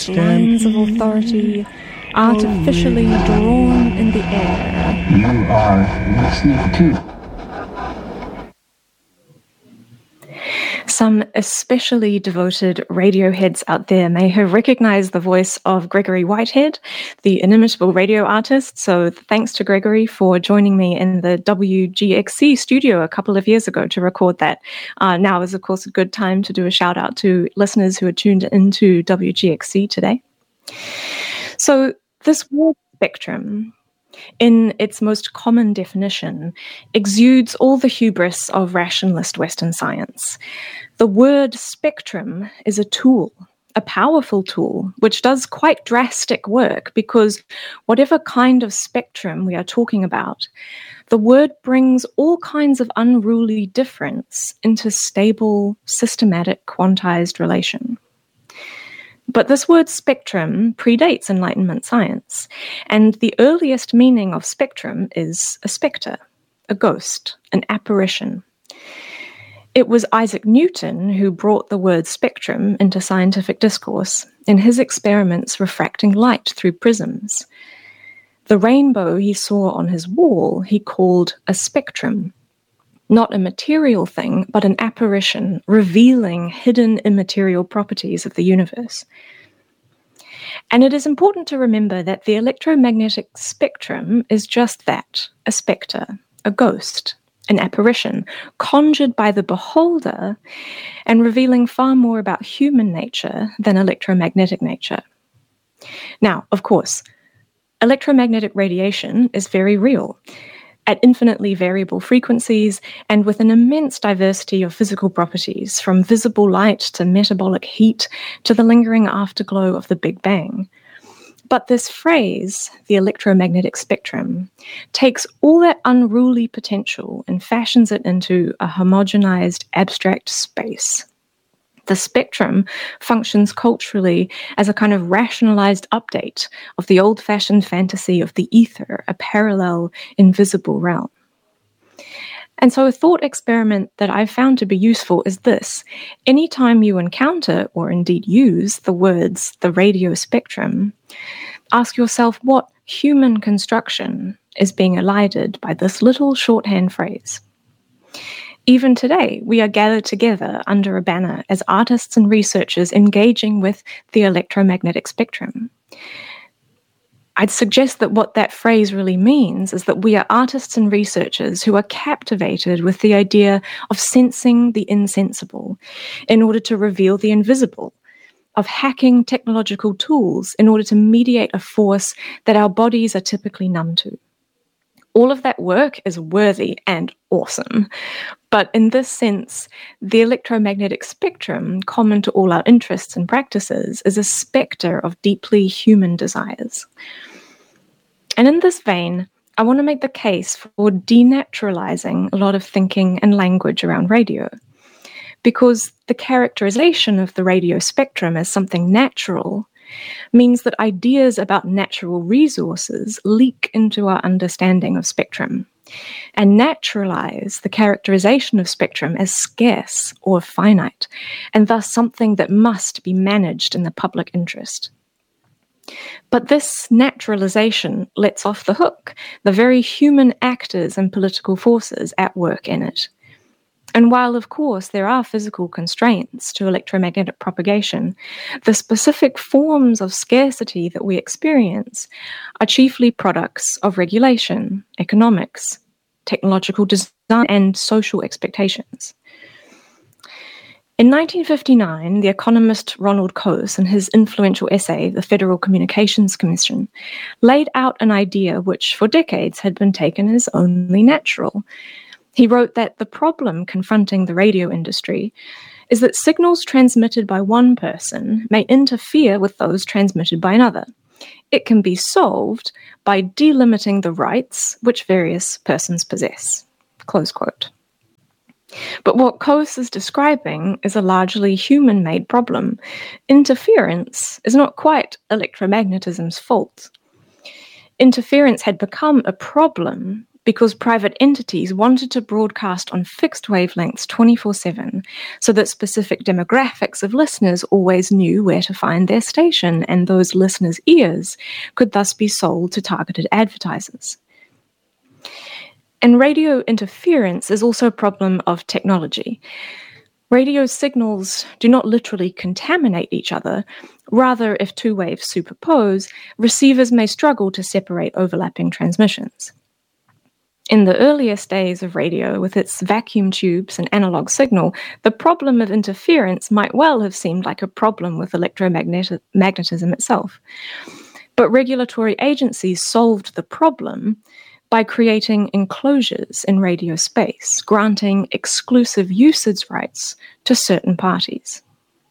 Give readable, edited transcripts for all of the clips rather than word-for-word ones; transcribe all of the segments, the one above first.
Lines of authority artificially drawn in the air. You are listening to Some especially devoted radio heads out there may have recognized the voice of Gregory Whitehead, the inimitable radio artist. So thanks to Gregory for joining me in the WGXC studio a couple of years ago to record that. Now is, of course, a good time to do a shout out to listeners who are tuned into WGXC today. So this word spectrum, in its most common definition, exudes all the hubris of rationalist Western science. The word spectrum is a tool, a powerful tool, which does quite drastic work because whatever kind of spectrum we are talking about, the word brings all kinds of unruly difference into stable, systematic, quantized relation. But this word spectrum predates Enlightenment science, and the earliest meaning of spectrum is a spectre, a ghost, an apparition. It was Isaac Newton who brought the word spectrum into scientific discourse in his experiments refracting light through prisms. The rainbow he saw on his wall he called a spectrum. Not a material thing, but an apparition revealing hidden immaterial properties of the universe. And it is important to remember that the electromagnetic spectrum is just that, a spectre, a ghost, an apparition, conjured by the beholder and revealing far more about human nature than electromagnetic nature. Now, of course, electromagnetic radiation is very real, at infinitely variable frequencies and with an immense diversity of physical properties, from visible light to metabolic heat to the lingering afterglow of the Big Bang. But this phrase, the electromagnetic spectrum, takes all that unruly potential and fashions it into a homogenized, abstract space. The spectrum functions culturally as a kind of rationalized update of the old-fashioned fantasy of the ether, a parallel, invisible realm. And so a thought experiment that I've found to be useful is this. Anytime you encounter, or indeed use, the words, the radio spectrum, ask yourself what human construction is being elided by this little shorthand phrase. Even today, we are gathered together under a banner as artists and researchers engaging with the electromagnetic spectrum. I'd suggest that what that phrase really means is that we are artists and researchers who are captivated with the idea of sensing the insensible in order to reveal the invisible, of hacking technological tools in order to mediate a force that our bodies are typically numb to. All of that work is worthy and awesome. But in this sense, the electromagnetic spectrum, common to all our interests and practices, is a spectre of deeply human desires. And in this vein, I want to make the case for denaturalizing a lot of thinking and language around radio, because the characterization of the radio spectrum as something natural means that ideas about natural resources leak into our understanding of spectrum and naturalize the characterization of spectrum as scarce or finite, and thus something that must be managed in the public interest. But this naturalization lets off the hook the very human actors and political forces at work in it. And while, of course, there are physical constraints to electromagnetic propagation, the specific forms of scarcity that we experience are chiefly products of regulation, economics, technological design, and social expectations. In 1959, the economist Ronald Coase, in his influential essay, The Federal Communications Commission, laid out an idea which for decades had been taken as only natural. He wrote that the problem confronting the radio industry is that signals transmitted by one person may interfere with those transmitted by another. It can be solved by delimiting the rights which various persons possess. Close quote. But what Coase is describing is a largely human-made problem. Interference is not quite electromagnetism's fault. Interference had become a problem because private entities wanted to broadcast on fixed wavelengths 24/7 so that specific demographics of listeners always knew where to find their station, and those listeners' ears could thus be sold to targeted advertisers. And radio interference is also a problem of technology. Radio signals do not literally contaminate each other. Rather, if two waves superpose, receivers may struggle to separate overlapping transmissions. In the earliest days of radio, with its vacuum tubes and analog signal, the problem of interference might well have seemed like a problem with electromagnetism itself. But regulatory agencies solved the problem by creating enclosures in radio space, granting exclusive usage rights to certain parties.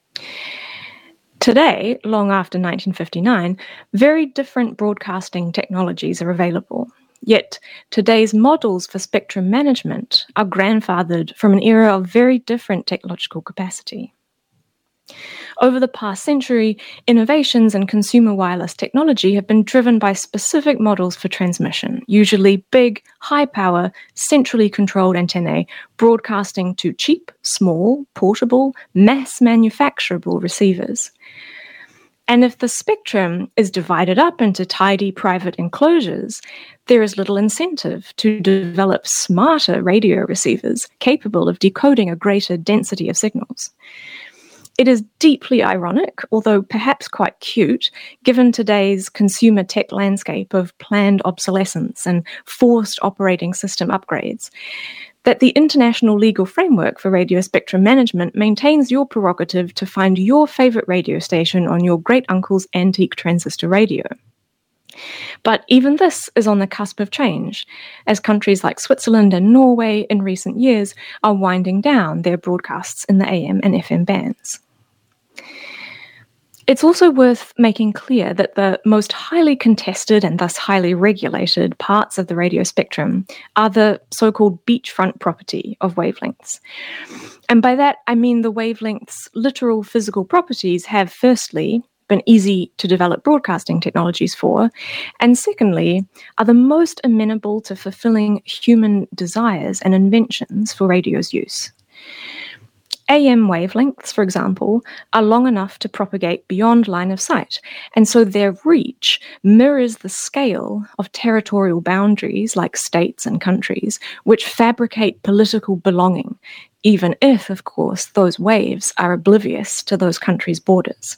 Today, long after 1959, very different broadcasting technologies are available. Yet, today's models for spectrum management are grandfathered from an era of very different technological capacity. Over the past century, innovations in consumer wireless technology have been driven by specific models for transmission, usually big, high-power, centrally controlled antennae broadcasting to cheap, small, portable, mass-manufacturable receivers. And if the spectrum is divided up into tidy private enclosures, there is little incentive to develop smarter radio receivers capable of decoding a greater density of signals. It is deeply ironic, although perhaps quite cute, given today's consumer tech landscape of planned obsolescence and forced operating system upgrades, that the international legal framework for radio spectrum management maintains your prerogative to find your favorite radio station on your great-uncle's antique transistor radio. But even this is on the cusp of change, as countries like Switzerland and Norway in recent years are winding down their broadcasts in the AM and FM bands. It's also worth making clear that the most highly contested and thus highly regulated parts of the radio spectrum are the so-called beachfront property of wavelengths. And by that, I mean the wavelength's literal physical properties have, firstly, been easy to develop broadcasting technologies for, and secondly, are the most amenable to fulfilling human desires and inventions for radio's use. AM wavelengths, for example, are long enough to propagate beyond line of sight, and so their reach mirrors the scale of territorial boundaries like states and countries, which fabricate political belonging, even if, of course, those waves are oblivious to those countries' borders.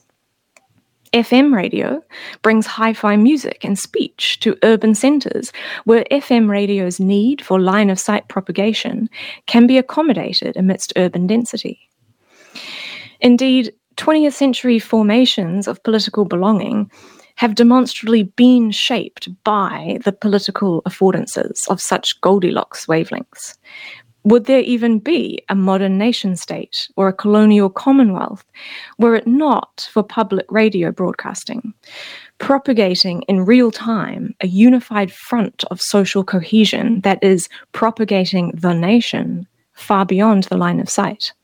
FM radio brings hi-fi music and speech to urban centres, where FM radio's need for line-of-sight propagation can be accommodated amidst urban density. Indeed, 20th century formations of political belonging have demonstrably been shaped by the political affordances of such Goldilocks wavelengths. Would there even be a modern nation-state or a colonial commonwealth were it not for public radio broadcasting, propagating in real time a unified front of social cohesion that is propagating the nation far beyond the line of sight?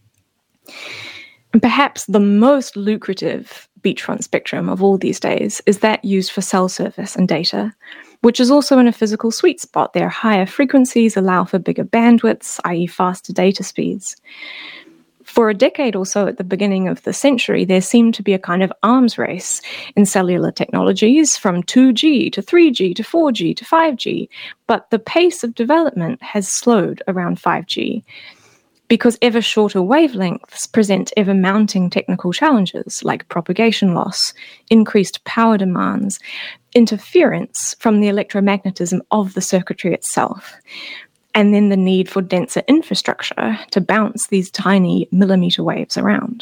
And perhaps the most lucrative beachfront spectrum of all these days is that used for cell service and data, which is also in a physical sweet spot. Their higher frequencies allow for bigger bandwidths, i.e. faster data speeds. For a decade or so at the beginning of the century, there seemed to be a kind of arms race in cellular technologies from 2G to 3G to 4G to 5G, but the pace of development has slowed around 5G, because ever shorter wavelengths present ever mounting technical challenges like propagation loss, increased power demands, interference from the electromagnetism of the circuitry itself, and then the need for denser infrastructure to bounce these tiny millimeter waves around.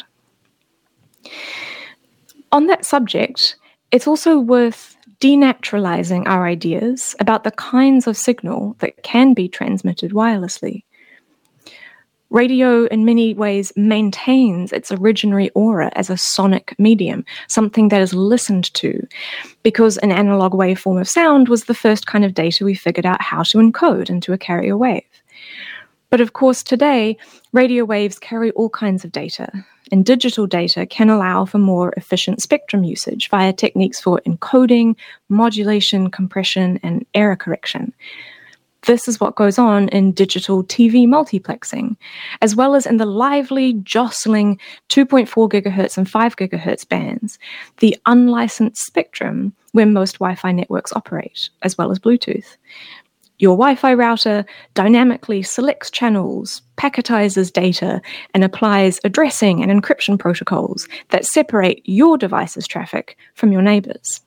On that subject, it's also worth denaturalizing our ideas about the kinds of signal that can be transmitted wirelessly. Radio, in many ways, maintains its originary aura as a sonic medium, something that is listened to, because an analog waveform of sound was the first kind of data we figured out how to encode into a carrier wave. But of course, today, radio waves carry all kinds of data, and digital data can allow for more efficient spectrum usage via techniques for encoding, modulation, compression, and error correction. This is what goes on in digital TV multiplexing, as well as in the lively, jostling 2.4 gigahertz and 5 gigahertz bands, the unlicensed spectrum where most Wi-Fi networks operate, as well as Bluetooth. Your Wi-Fi router dynamically selects channels, packetizes data, and applies addressing and encryption protocols that separate your device's traffic from your neighbor's.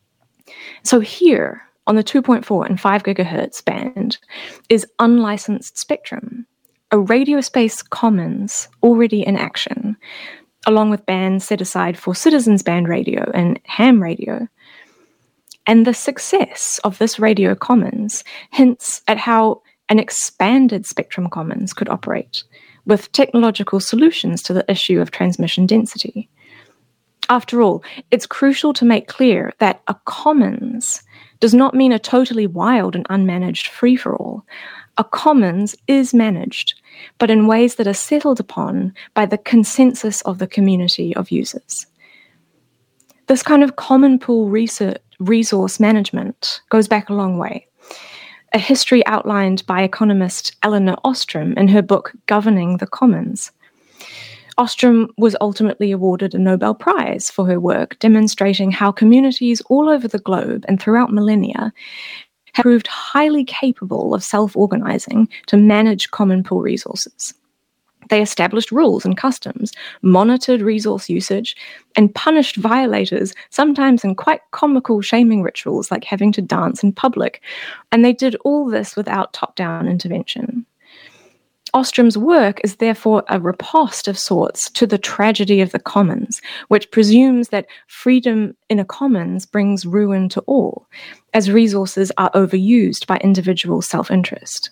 So here, on the 2.4 and 5 gigahertz band, is unlicensed spectrum, a radio space commons already in action, along with bands set aside for citizens band radio and ham radio. And the success of this radio commons hints at how an expanded spectrum commons could operate, with technological solutions to the issue of transmission density. After all, it's crucial to make clear that a commons does not mean a totally wild and unmanaged free-for-all. A commons is managed, but in ways that are settled upon by the consensus of the community of users. This kind of common pool resource management goes back a long way. A history outlined by economist Elinor Ostrom in her book Governing the Commons. Ostrom was ultimately awarded a Nobel Prize for her work, demonstrating how communities all over the globe and throughout millennia have proved highly capable of self-organizing to manage common pool resources. They established rules and customs, monitored resource usage, and punished violators, sometimes in quite comical shaming rituals like having to dance in public. And they did all this without top-down intervention. Ostrom's work is therefore a riposte of sorts to the tragedy of the commons, which presumes that freedom in a commons brings ruin to all, as resources are overused by individual self-interest.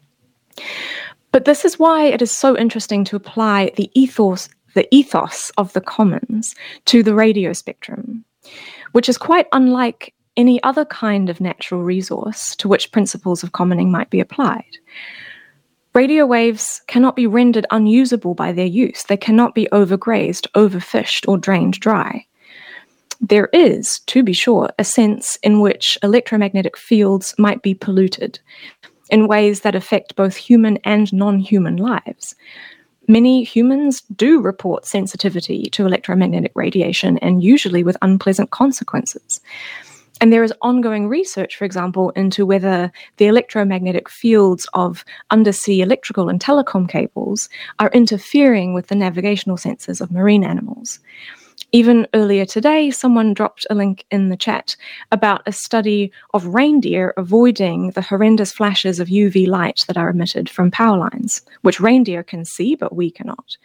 But this is why it is so interesting to apply the ethos of the commons to the radio spectrum, which is quite unlike any other kind of natural resource to which principles of commoning might be applied. Radio waves cannot be rendered unusable by their use. They cannot be overgrazed, overfished, or drained dry. There is, to be sure, a sense in which electromagnetic fields might be polluted in ways that affect both human and non-human lives. Many humans do report sensitivity to electromagnetic radiation, and usually with unpleasant consequences. And there is ongoing research, for example, into whether the electromagnetic fields of undersea electrical and telecom cables are interfering with the navigational senses of marine animals. Even earlier today, someone dropped a link in the chat about a study of reindeer avoiding the horrendous flashes of UV light that are emitted from power lines, which reindeer can see, but we cannot.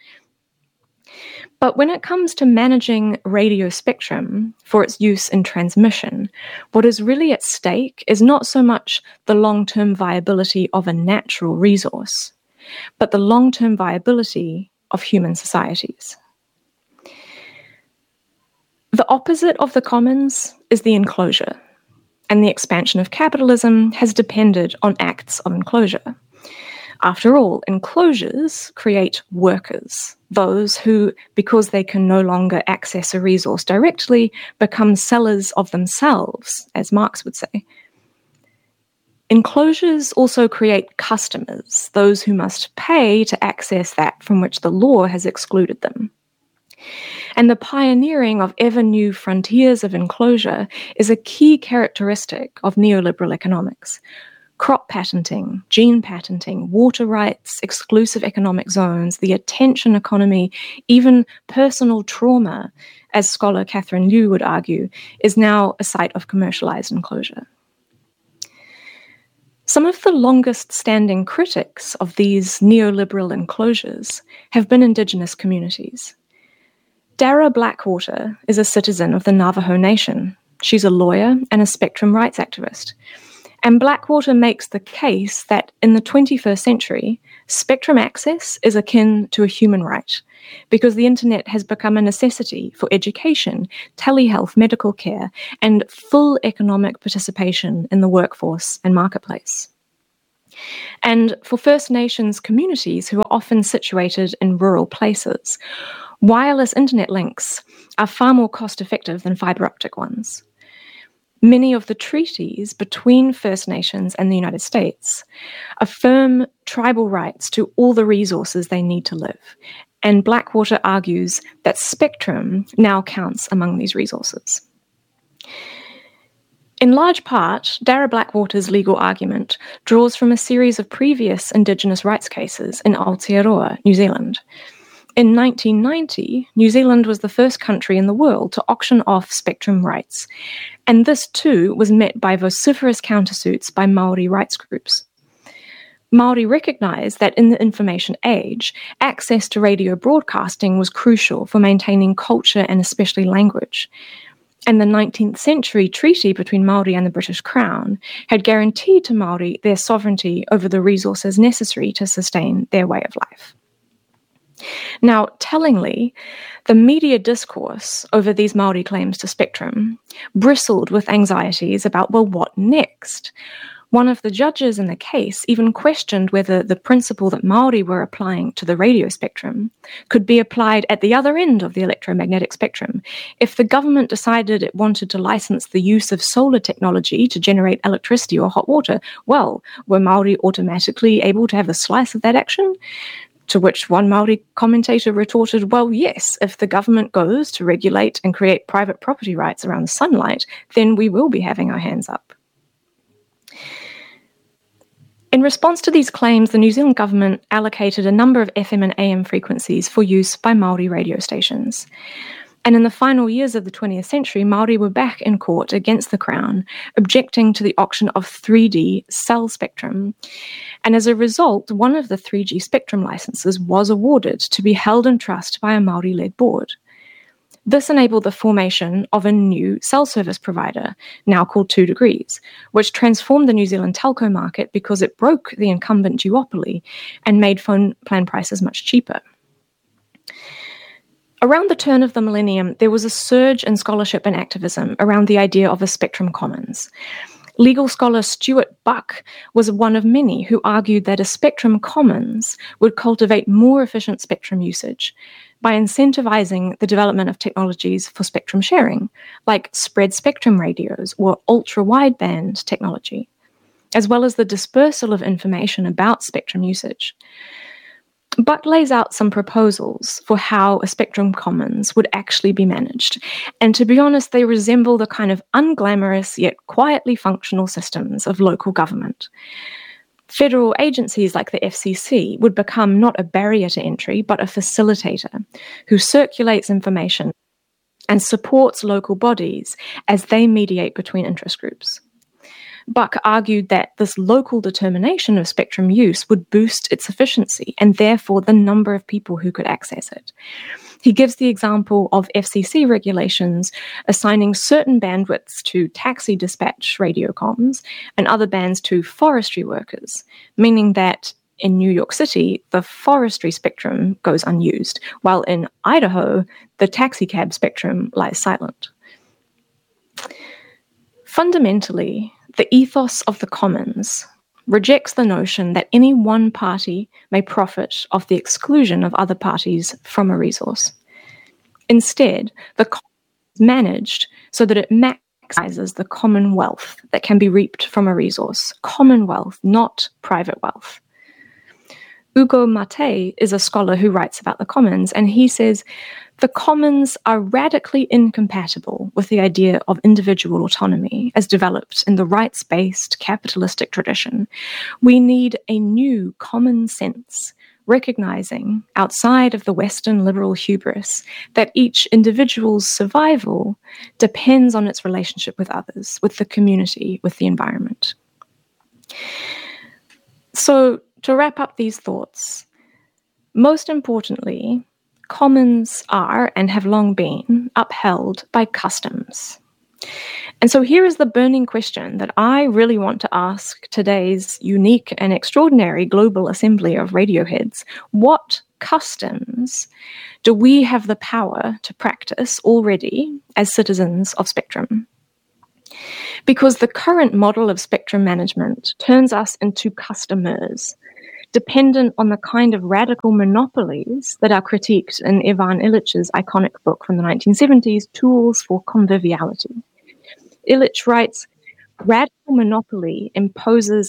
But when it comes to managing radio spectrum for its use in transmission, what is really at stake is not so much the long-term viability of a natural resource, but the long-term viability of human societies. The opposite of the commons is the enclosure, and the expansion of capitalism has depended on acts of enclosure. After all, enclosures create workers, those who, because they can no longer access a resource directly, become sellers of themselves, as Marx would say. Enclosures also create customers, those who must pay to access that from which the law has excluded them. And the pioneering of ever-new frontiers of enclosure is a key characteristic of neoliberal economics. Crop patenting, gene patenting, water rights, exclusive economic zones, the attention economy, even personal trauma, as scholar Catherine Liu would argue, is now a site of commercialized enclosure. Some of the longest-standing critics of these neoliberal enclosures have been Indigenous communities. Dara Blackwater is a citizen of the Navajo Nation. She's a lawyer and a spectrum rights activist. And Blackwater makes the case that in the 21st century, spectrum access is akin to a human right, because the internet has become a necessity for education, telehealth, medical care, and full economic participation in the workforce and marketplace. And for First Nations communities who are often situated in rural places, wireless internet links are far more cost-effective than fiber optic ones. Many of the treaties between First Nations and the United States affirm tribal rights to all the resources they need to live, and Blackwater argues that spectrum now counts among these resources. In large part, Darrah Blackwater's legal argument draws from a series of previous Indigenous rights cases in Aotearoa, New Zealand. In 1990, New Zealand was the first country in the world to auction off spectrum rights, and this too was met by vociferous countersuits by Māori rights groups. Māori recognised that in the information age, access to radio broadcasting was crucial for maintaining culture and especially language. And the 19th century treaty between Māori and the British Crown had guaranteed to Māori their sovereignty over the resources necessary to sustain their way of life. Now, tellingly, the media discourse over these Māori claims to spectrum bristled with anxieties about, well, what next? One of the judges in the case even questioned whether the principle that Māori were applying to the radio spectrum could be applied at the other end of the electromagnetic spectrum. If the government decided it wanted to license the use of solar technology to generate electricity or hot water, well, were Māori automatically able to have a slice of that action? To which one Māori commentator retorted, well, yes, if the government goes to regulate and create private property rights around sunlight, then we will be having our hands up. In response to these claims, the New Zealand government allocated a number of FM and AM frequencies for use by Māori radio stations. And in the final years of the 20th century, Māori were back in court against the Crown, objecting to the auction of 3D cell spectrum. And as a result, one of the 3G spectrum licenses was awarded to be held in trust by a Māori-led board. This enabled the formation of a new cell service provider, now called 2 Degrees, which transformed the New Zealand telco market because it broke the incumbent duopoly and made phone plan prices much cheaper. Around the turn of the millennium, there was a surge in scholarship and activism around the idea of a spectrum commons. Legal scholar Stuart Buck was one of many who argued that a spectrum commons would cultivate more efficient spectrum usage by incentivizing the development of technologies for spectrum sharing, like spread spectrum radios or ultra-wideband technology, as well as the dispersal of information about spectrum usage. Buck lays out some proposals for how a spectrum commons would actually be managed, and to be honest, they resemble the kind of unglamorous yet quietly functional systems of local government. Federal agencies like the FCC would become not a barrier to entry, but a facilitator who circulates information and supports local bodies as they mediate between interest groups. Buck argued that this local determination of spectrum use would boost its efficiency and therefore the number of people who could access it. He gives the example of FCC regulations assigning certain bandwidths to taxi dispatch radio comms and other bands to forestry workers, meaning that in New York City, the forestry spectrum goes unused, while in Idaho, the taxicab spectrum lies silent. Fundamentally, the ethos of the commons rejects the notion that any one party may profit off the exclusion of other parties from a resource. Instead, the commons is managed so that it maximizes the common wealth that can be reaped from a resource. Common wealth, not private wealth. Ugo Mate is a scholar who writes about the commons, and he says, the commons are radically incompatible with the idea of individual autonomy as developed in the rights-based capitalistic tradition. We need a new common sense, recognizing, outside of the Western liberal hubris, that each individual's survival depends on its relationship with others, with the community, with the environment. So, to wrap up these thoughts, most importantly, commons are and have long been upheld by customs. And so here is the burning question that I really want to ask today's unique and extraordinary global assembly of radioheads. What customs do we have the power to practice already as citizens of spectrum? Because the current model of spectrum management turns us into customers, dependent on the kind of radical monopolies that are critiqued in Ivan Illich's iconic book from the 1970s, Tools for Conviviality. Illich writes, radical monopoly imposes